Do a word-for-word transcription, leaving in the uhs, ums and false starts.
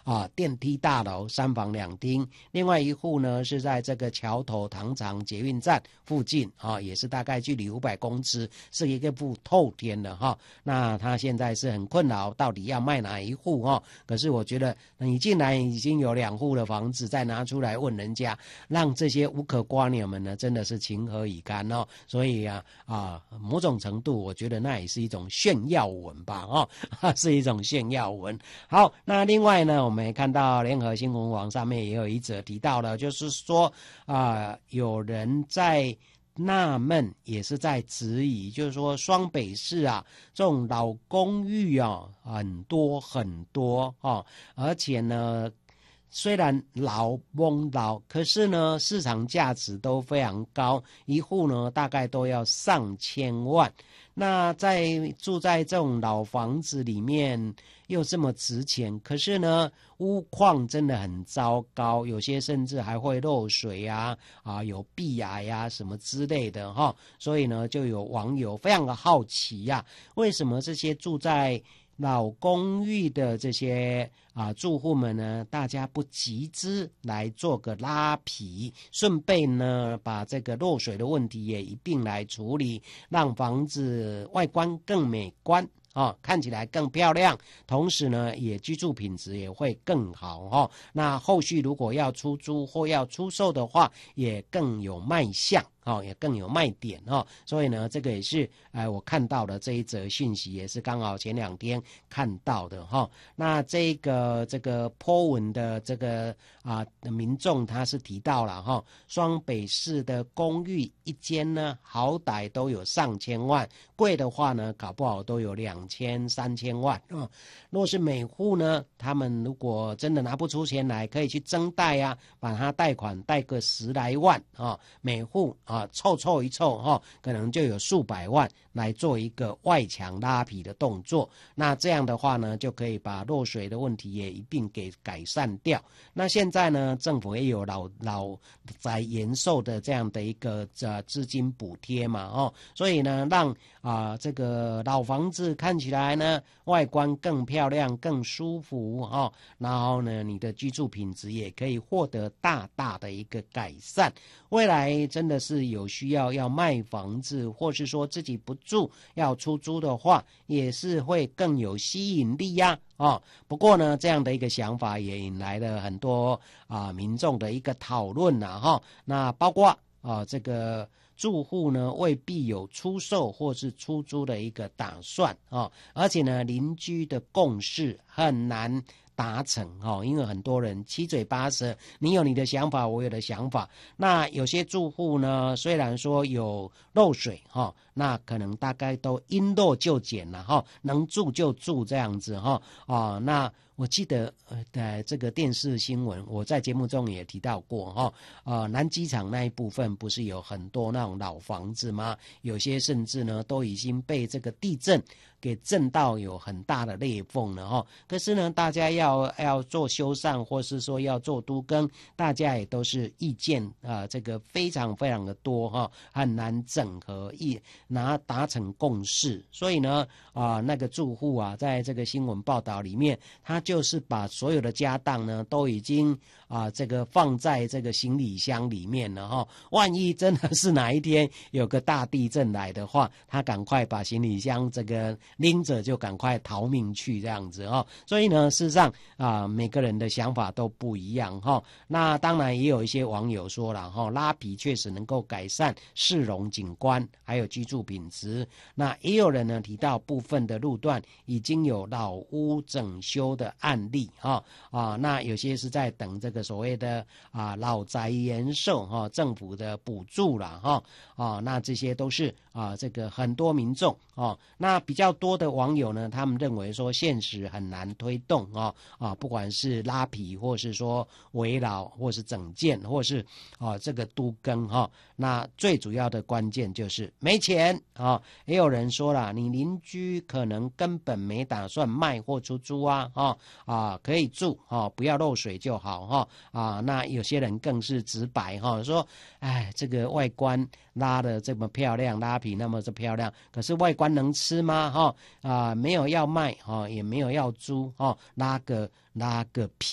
啊电梯大楼三房两厅，另外一户呢是在这个桥头糖厂捷运站附近啊，也是大概距离五百公尺，是一个不透天的哈。那他现在是很困扰，到底要卖哪一户哈？可是我觉得你进来已经有两户的房子，再拿出来问人家，让这些无可瓜鸟们呢，真的是情何以堪哦。所以啊啊，某种程度我觉得那也是一种炫耀文吧哦，是一种炫耀文。好，那另外呢，我们也看到联合新闻网上面也有一则提到了，就是说啊、呃，有人在纳闷，也是在质疑，就是说双北市啊，这种老公寓啊很多很多哦，而且呢，虽然老翁老，可是呢市场价值都非常高，一户呢大概都要上千万。那在住在这种老房子里面又这么值钱，可是呢屋况真的很糟糕，有些甚至还会漏水啊啊有壁癌呀什么之类的哈，所以呢就有网友非常的好奇呀、啊，为什么这些住在老公寓的这些啊住户们呢，大家不集资来做个拉皮，顺便呢把这个漏水的问题也一并来处理，让房子外观更美观哦，看起来更漂亮，同时呢也居住品质也会更好哦。那后续如果要出租或要出售的话，也更有卖相哦，也更有卖点哦。所以呢，这个也是呃我看到的这一则讯息，也是刚好前两天看到的哈、哦。那这个这个po文的这个啊民众他是提到了哈、哦，双北市的公寓一间呢，好歹都有上千万，贵的话呢，搞不好都有两千三千万哦。若是每户呢，他们如果真的拿不出钱来，可以去增贷啊，把它贷款贷个十来万啊、哦，每户啊凑凑一凑哈、哦，可能就有数百万来做一个外墙拉皮的动作。那这样的话呢，就可以把漏水的问题也一并给改善掉。那现在呢，政府也有老老宅延寿的这样的一个呃资金补贴嘛哦，所以呢，让啊、呃、这个老房子看起来呢外观更漂亮、更舒服哦，然后呢，你的居住品质也可以获得大大的一个改善。未来真的是有需要要卖房子，或是说自己不住要出租的话，也是会更有吸引力呀、啊。哦，不过呢，这样的一个想法也引来了很多啊、呃、民众的一个讨论呐，哈。那包括啊、呃、这个住户呢未必有出售或是出租的一个打算啊、哦，而且呢邻居的共识很难达成哦，因为很多人七嘴八舌，你有你的想法，我有的想法。那有些住户呢，虽然说有漏水哈、哦，那可能大概都因漏就减了哈、哦，能住就住这样子哈啊、哦。那我记得呃，在这个电视新闻，我在节目中也提到过哈、哦，呃，南机场那一部分不是有很多那种老房子吗？有些甚至呢都已经被这个地震给震到有很大的裂缝了哈、哦。可是呢，大家要要做修缮，或是说要做都更，大家也都是意见啊、呃，这个非常非常的多哈、哦，很难整合一拿达成共识。所以呢，啊、呃，那个住户啊，在这个新闻报道里面，他就是把所有的家当呢都已经啊、呃、这个放在这个行李箱里面了哈、哦。万一真的是哪一天有个大地震来的话，他赶快把行李箱这个拎着就赶快逃命去这样子哦。所以呢，事实上啊、呃，每个人的想法都不一样哈、哦。那当然也有一些网友说了哈、哦，拉皮确实能够改善市容景观还有居住品质。那也有人呢提到部分的路段已经有老屋整修的案例哈啊、哦，那有些是在等这个所谓的啊老宅延寿哈、哦、政府的补助啦哈啊、哦，那这些都是啊这个很多民众哦，那比较多的网友呢，他们认为说现实很难推动啊啊，不管是拉皮或是说围绕或是整建或是啊这个都更哈、哦，那最主要的关键就是没钱啊。也有人说了，你邻居可能根本没打算卖或出租啊啊啊，可以住啊，不要漏水就好哈 啊, 啊。那有些人更是直白哈、啊，说哎这个外观拉的这么漂亮，拉皮那么这漂亮，可是外观能吃吗哈 啊, 啊没有要卖哈、啊，也没有要租哈、啊，拉个拉个皮。